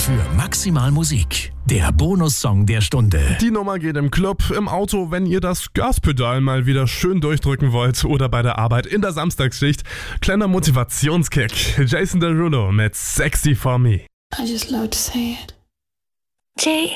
für maximal Musik. Der Bonussong der Stunde. Die Nummer geht im Club, im Auto, wenn ihr das Gaspedal mal wieder schön durchdrücken wollt oder bei der Arbeit in der Samstagsschicht. Kleiner Motivationskick. Jason Derulo mit Sexy for Me. I just love to say it. J